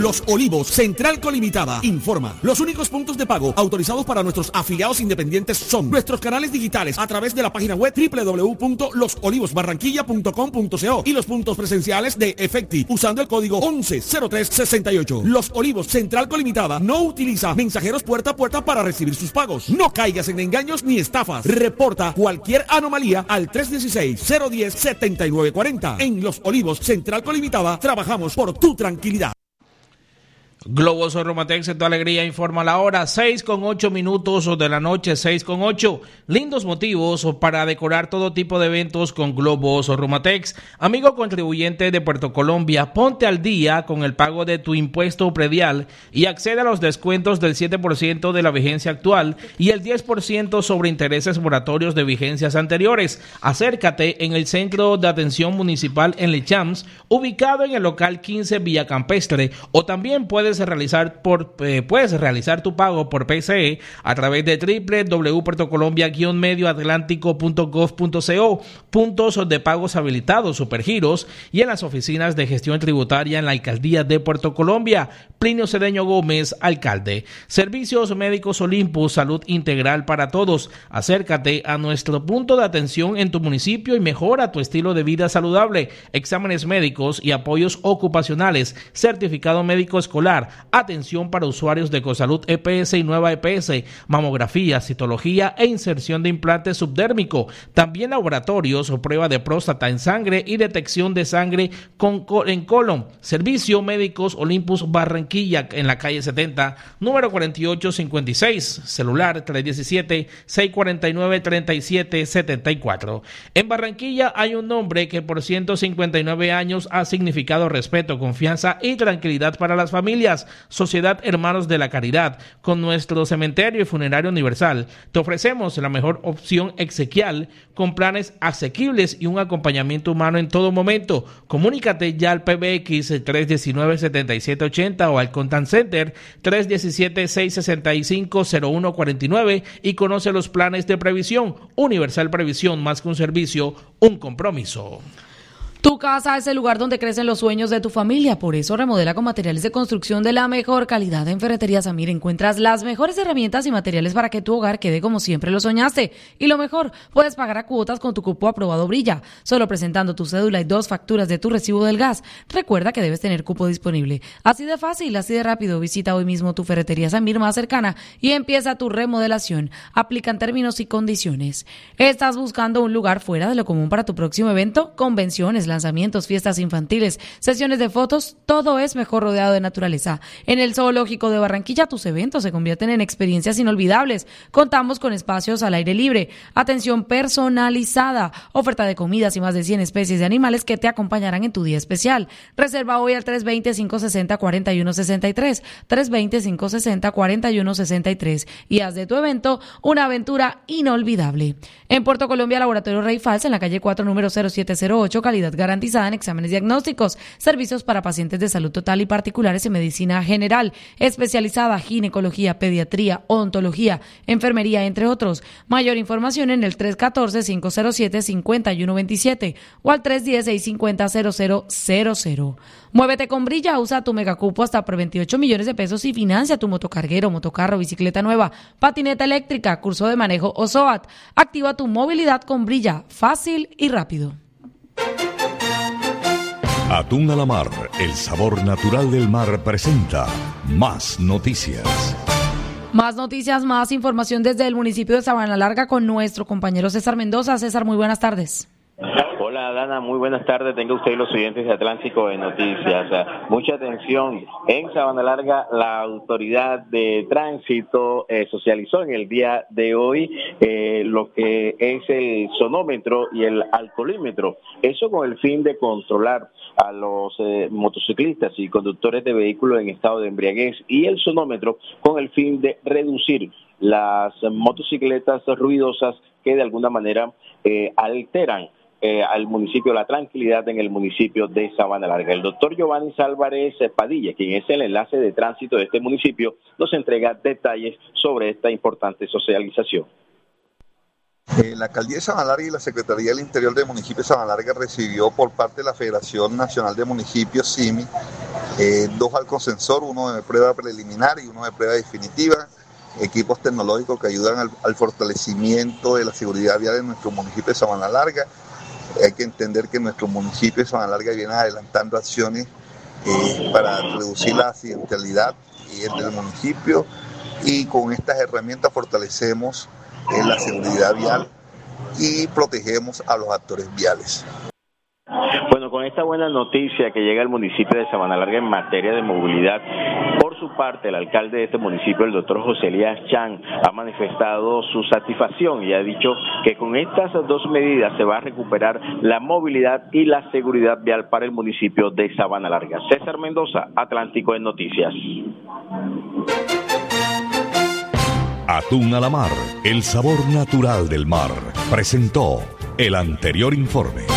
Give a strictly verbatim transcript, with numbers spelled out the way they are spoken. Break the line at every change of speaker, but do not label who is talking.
Los Olivos, Central Colimitada, informa. Los únicos puntos de pago autorizados para nuestros afiliados independientes son nuestros canales digitales a través de la página web doble u doble u doble u punto los olivos barranquilla punto com punto co y los puntos presenciales de Efecti usando el código once cero tres sesenta y ocho. Los Olivos, Central Colimitada, no utiliza mensajeros puerta a puerta para recibir sus pagos. No caigas en engaños ni estafas. Reporta cualquier anomalía al tres uno seis, cero uno cero, siete nueve cuatro cero. En Los Olivos, Central Colimitada, trabajamos por tu tranquilidad.
Globos Romatex en tu alegría informa la hora, seis con ocho minutos de la noche, seis con ocho. Lindos motivos para decorar todo tipo de eventos con Globos Romatex. Amigo contribuyente de Puerto Colombia, ponte al día con el pago de tu impuesto predial y accede a los descuentos del siete por ciento de la vigencia actual y el diez por ciento sobre intereses moratorios de vigencias anteriores. Acércate en el Centro de Atención Municipal en Lechams, ubicado en el local quince Villa Campestre, o también puedes realizar por eh, puedes realizar tu pago por P C E a través de doble u doble u doble u punto puertocolombia guion medio atlántico punto gov punto co, puntos de pagos habilitados, supergiros y en las oficinas de gestión tributaria en la Alcaldía de Puerto Colombia. Plinio Cedeño Gómez, alcalde. Servicios Médicos Olympus, salud integral para todos. Acércate a nuestro punto de atención en tu municipio y mejora tu estilo de vida saludable. Exámenes médicos y apoyos ocupacionales, certificado médico escolar, atención para usuarios de Ecosalud E P S y Nueva E P S, mamografía, citología e inserción de implante subdérmico, también laboratorios o prueba de próstata en sangre y detección de sangre con, en colon. Servicio Médicos Olympus Barranquilla en la calle setenta, número cuarenta y ocho cincuenta y seis, celular tres uno siete, seis cuatro nueve, tres siete siete cuatro. En Barranquilla hay un nombre que por ciento cincuenta y nueve años ha significado respeto, confianza y tranquilidad para las familias. Sociedad Hermanos de la Caridad. Con nuestro cementerio y funerario universal te ofrecemos la mejor opción exequial con planes asequibles y un acompañamiento humano en todo momento. Comunícate ya al P B X tres uno nueve, siete siete ocho cero o al Contact Center tres uno siete, seis seis cinco, cero uno cuatro nueve y conoce los planes de previsión. Universal Previsión, más que un servicio, un compromiso.
Tu casa es el lugar donde crecen los sueños de tu familia, por eso remodela con materiales de construcción de la mejor calidad. En Ferretería Samir encuentras las mejores herramientas y materiales para que tu hogar quede como siempre lo soñaste. Y lo mejor, puedes pagar a cuotas con tu cupo aprobado Brilla, solo presentando tu cédula y dos facturas de tu recibo del gas. Recuerda que debes tener cupo disponible. Así de fácil, así de rápido, visita hoy mismo tu Ferretería Samir más cercana y empieza tu remodelación. Aplican términos y condiciones. ¿Estás buscando un lugar fuera de lo común para tu próximo evento? Convenciones, lanzamientos, fiestas infantiles, sesiones de fotos, todo es mejor rodeado de naturaleza. En el Zoológico de Barranquilla tus eventos se convierten en experiencias inolvidables. Contamos con espacios al aire libre, atención personalizada, oferta de comidas y más de cien especies de animales que te acompañarán en tu día especial. Reserva hoy al tres dos cero, cinco seis cero, cuatro uno seis tres, tres dos cero, cinco seis cero, cuatro uno seis tres y haz de tu evento una aventura inolvidable. En Puerto Colombia, Laboratorio Rey Fals, en la calle cuatro, número cero siete cero ocho, calidad garantizada en exámenes diagnósticos, servicios para pacientes de salud total y particulares en medicina general, especializada, ginecología, pediatría, odontología, enfermería, entre otros. Mayor información en el tres uno cuatro, cinco cero siete, cinco uno dos siete o al tres uno cero, seis cinco cero, cero cero cero cero. Muévete con Brilla, usa tu megacupo hasta por veintiocho millones de pesos y financia tu motocarguero, motocarro, bicicleta nueva, patineta eléctrica, curso de manejo o SOAT. Activa tu movilidad con Brilla, fácil y rápido.
Atún a la Mar, el sabor natural del mar, presenta Más Noticias.
Más noticias, más información desde el municipio de Sabana Larga con nuestro compañero César Mendoza. César, muy buenas tardes.
Hola Dana, muy buenas tardes. Tenga usted y los oyentes de Atlántico de Noticias. Mucha atención. En Sabana Larga, la autoridad de tránsito eh, socializó en el día de hoy eh, lo que es el sonómetro y el alcoholímetro. Eso con el fin de controlar a los eh, motociclistas y conductores de vehículos en estado de embriaguez, y el sonómetro con el fin de reducir las motocicletas ruidosas que de alguna manera eh, alteran Eh, al municipio, la tranquilidad en el municipio de Sabana Larga. El doctor Giovanni Álvarez Padilla, quien es el enlace de tránsito de este municipio, nos entrega detalles sobre esta importante socialización.
Eh, la Alcaldía de Sabana Larga y la Secretaría del Interior del municipio de Sabana Larga recibió por parte de la Federación Nacional de Municipios, S I M I, eh, dos alcosensor, uno de prueba preliminar y uno de prueba definitiva, equipos tecnológicos que ayudan al, al fortalecimiento de la seguridad vial en nuestro municipio de Sabana Larga. Hay que entender que nuestro municipio de Sabana Larga viene adelantando acciones eh, para reducir la accidentalidad en el municipio, y con estas herramientas fortalecemos eh, la seguridad vial y protegemos a los actores viales.
Bueno, con esta buena noticia que llega al municipio de Sabana Larga en materia de movilidad, por su parte el alcalde de este municipio, el doctor José Elías Chan, ha manifestado su satisfacción y ha dicho que con estas dos medidas se va a recuperar la movilidad y la seguridad vial para el municipio de Sabana Larga. César Mendoza, Atlántico en Noticias.
Atún a la mar, el sabor natural del mar, presentó el anterior informe.